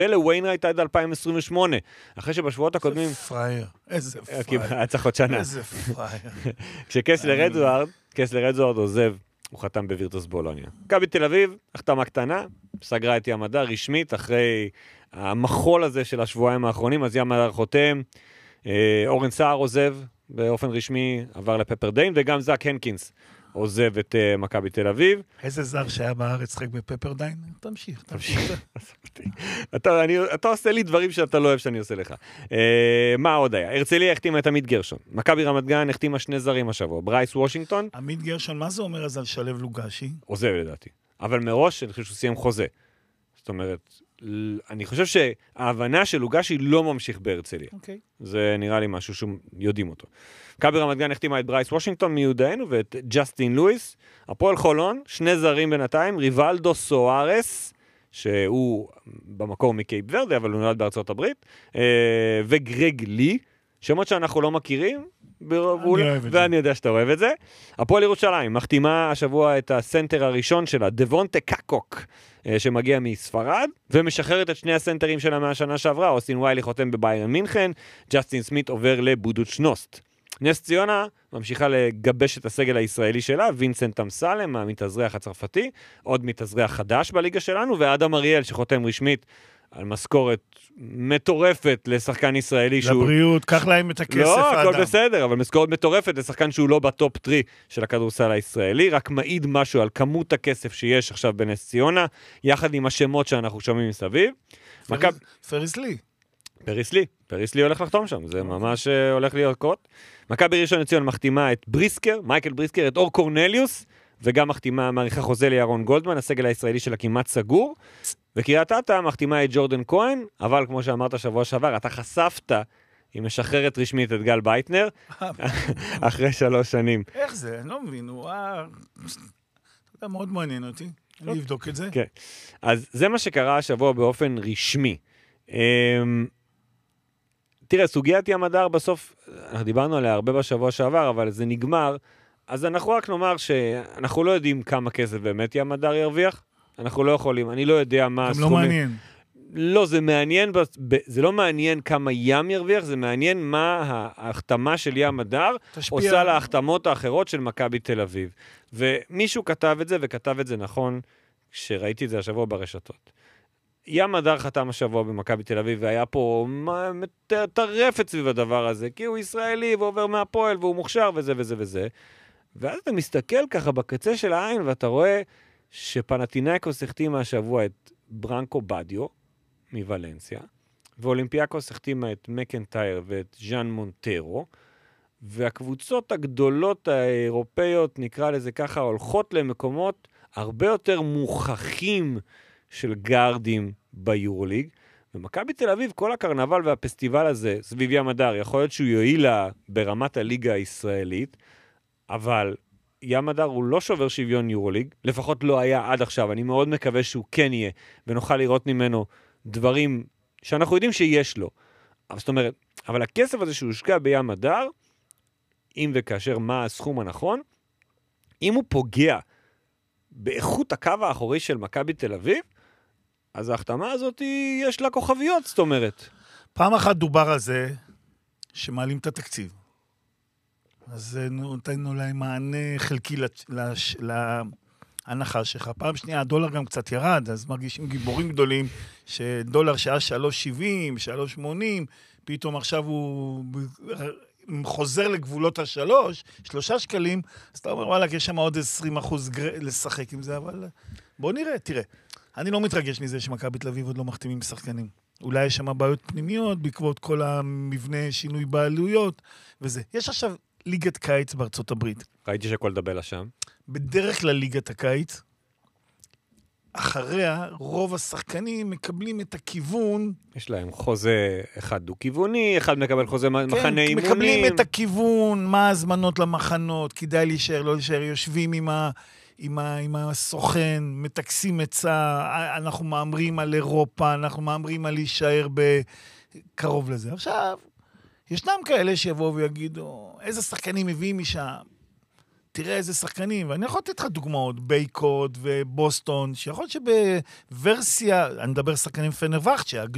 וויינרייט עד 2028, אחרי שבשבועות הקודמים... איזה פרייר. היה צריך עוד שנה. איזה פרייר. כשקסלר אדוארד עוזב, הוא חתם בווירטוס בולוניה. מכבי תל אביב, החתמה קטנה, סגרה את ים הדר רשמית, אחרי המחול הזה של השבועיים האחרונים, אז ים הדר חותם, אורן סער עוזב באופן רשמי, עבר לפפרדיין, וגם זק הנקינס עוזב את מכבי תל אביב. איזה זר שהיה בארץ שחק בפפרדיין? תמשיך. אתה עושה לי דברים שאתה לא אוהב שאני עושה לך. מה עוד היה? הרצליה החתימה את עמית גרשון. מכבי רמת גן החתימה 2 זרים השבוע. ברייס וושינגטון. עמית גרשון, מה זה אומר אז על שלו לוגשי? עוזב לדעתי. אבל מראש אני חושב שהוא סיים חוזה. זאת אומרת, אני חושב שההבנה של לוגשי לא ממשיך בהרצליה. זה נראה לי משהו שיודעים אותו. מכבי רמת גן החתימה את ברייס וושינגטון מיודענו ואת ג'סטין לואיס. הפועל חולון, 2 זרים בינתיים, ריבלדו סוארס, שהוא במקור מקייפ ורדה, אבל הוא נולד בארצות הברית, וגרג לי, שמות שאנחנו לא מכירים, ואני יודע שאתה אוהב את זה. הפועל ירושלים מחתימה השבוע את הסנטר הראשון שלה, דבונטה קקוק, שמגיע מספרד, ומשחררת את 2 הסנטרים שלה מהשנה שעברה. אוסטין ויילי חותם בביירן מינכן, ג'סטין סמית עובר לבודוצ'נוסט. נס ציונה ממשיכה לגבש את הסגל הישראלי שלה, וינסנט אמסלם, המתאזרח הצרפתי, עוד מתאזרח חדש בליגה שלנו, ואדם אריאל שחותם רשמית על משכורת מטורפת לשחקן ישראלי. לבריאות, קח להם את הכסף. לא, הכל בסדר, אבל משכורת מטורפת לשחקן שהוא לא בטופ 3 של הכדורסל הישראלי, רק מעיד משהו על כמות הכסף שיש עכשיו בנס ציונה, יחד עם השמות שאנחנו שומעים מסביב. פריס לי הולך לחתום שם, זה ממש הולך להיות קרות. מכבי ראשון לציון מחתימה את מייקל בריסקר, את אור קורנליוס, וגם מחתימה מעריכה חוזה לירון גולדמן, הסגל הישראלי שלה כמעט סגור, וקריית אתא מחתימה את ג'ורדן כהן, אבל כמו שאמרת שבוע שעבר, אתה חשפת, היא משחררת רשמית את גל בייטנר, אחרי 3 שנים. איך זה? אני לא מבין, הוא מאוד מעניין אותי, אני אבדוק את זה. כן, אז זה מה שקרה השבוע באופן רשמי. תראה, סוגיית ים הדר בסוף, אנחנו דיברנו עליה הרבה בשבוע שעבר, אבל זה נגמר, אז אנחנו רק נאמר שאנחנו לא יודעים כמה כסף באמת ים הדר ירוויח, אנחנו לא יכולים, אני לא יודע מה הסכומים. גם לא מעניין. לא, זה מעניין, זה לא מעניין כמה ים ירוויח, זה מעניין מה ההחתמה של ים הדר עושה להחתמות האחרות של מכבי תל אביב. ומישהו כתב את זה, וכתב את זה נכון, כשראיתי את זה השבוע ברשתות. ים הדר חתם השבוע במכבי תל אביב, והיה פה טרפת סביב הדבר הזה, כי הוא ישראלי ועובר מהפועל, והוא מוכשר וזה וזה וזה. ואז אתה מסתכל ככה בקצה של העין, ואתה רואה שפנתינייקוס החתימה השבוע את ברנקו בדיו, מוולנסיה, ואולימפיאקוס החתימה את מקנטייר ואת ז'אן מונטרו, והקבוצות הגדולות האירופאיות, נקרא לזה ככה, הולכות למקומות הרבה יותר מוכחים של גארדים ביורוליג, ומכבי תל אביב, כל הקרנבל והפסטיבל הזה, סביב ים הדר, יכול להיות שהוא יועיל לה ברמת הליגה הישראלית, אבל ים הדר הוא לא שובר שוויון יורוליג, לפחות לא היה עד עכשיו, אני מאוד מקווה שהוא כן יהיה, ונוכל לראות ממנו דברים שאנחנו יודעים שיש לו. זאת אומרת, אבל הכסף הזה שהושקע בים הדר, אם וכאשר מה הסכום הנכון, אם הוא פוגע באיכות הקו האחורי של מכבי תל אביב, אז ההחתמה הזאת יש לה כוכביות, זאת אומרת. פעם אחת דובר על זה שמעלים את התקציב. אז נותנו להם מענה חלקי להנחה שלך. פעם שנייה, הדולר גם קצת ירד, אז מרגישים גיבורים גדולים, שדולר שעה 3.70, 3.80, פתאום עכשיו הוא חוזר לגבולות 3 שקלים, אז אתה אומר, וואלה, יש שם עוד 20% לשחק עם זה, אבל בוא נראה, תראה. אני לא מתרגש מזה שמכבי תל אביב עוד לא מחתימים שחקנים. אולי יש שם בעיות פנימיות, בעקבות כל המבנה שינוי בעלויות, וזה. יש עכשיו ליגת קיץ בארצות הברית. ראיתי שכל דבלה שם. בדרך כלל ליגת הקיץ, אחריה רוב השחקנים מקבלים את הכיוון. יש להם חוזה אחד דו-כיווני, אחד מקבל חוזה מחנה אימונים. מקבלים את הכיוון, מה הזמנות למחנות, כדאי להישאר, לא להישאר, יושבים עם הסוכן, מתקסים עצה, אנחנו מאמרים על אירופה, אנחנו מאמרים על להישאר בקרוב לזה. עכשיו, ישנם כאלה שיבואו ויגידו, איזה שחקנים מביאים משם? תראה איזה שחקנים, ואני יכול לתת לך דוגמאות, בייקוד ובוסטון, שיכול להיות שבוורסיה, אני מדבר שחקנים פנרבכצ'ה,